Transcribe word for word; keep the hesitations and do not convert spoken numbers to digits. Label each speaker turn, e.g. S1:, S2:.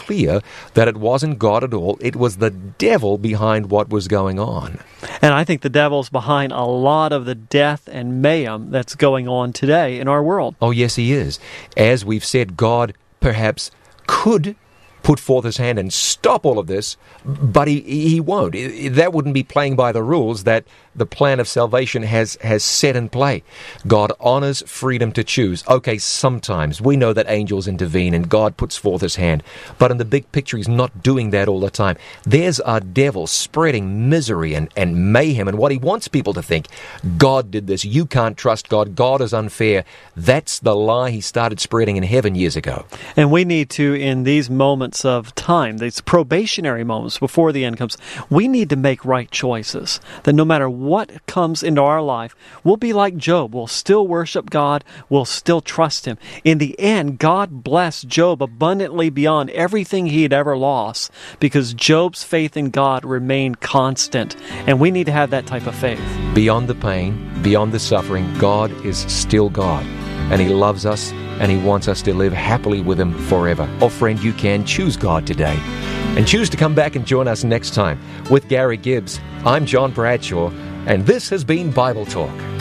S1: clear that it wasn't God at all. It was the devil behind what was going on.
S2: And I think the devil's behind a lot of the death and mayhem that's going on today in our world.
S1: Oh, yes, he is. As we've said, God perhaps could put forth his hand and stop all of this, but he he won't. That wouldn't be playing by the rules that the plan of salvation has, has set in play. God honors freedom to choose. Okay, sometimes we know that angels intervene and God puts forth his hand, but in the big picture, he's not doing that all the time. There's a devil spreading misery and, and mayhem, and what he wants people to think, God did this, you can't trust God, God is unfair. That's the lie he started spreading in heaven years ago.
S2: And we need to, in these moments of time, these probationary moments before the end comes, we need to make right choices. That no matter what comes into our life, we'll be like Job. We'll still worship God. We'll still trust him. In the end, God blessed Job abundantly beyond everything he had ever lost because Job's faith in God remained constant. And we need to have that type of faith.
S1: Beyond the pain, beyond the suffering, God is still God. And he loves us, and he wants us to live happily with him forever. Oh, friend, you can choose God today. And choose to come back and join us next time. With Gary Gibbs, I'm John Bradshaw, and this has been Bible Talk.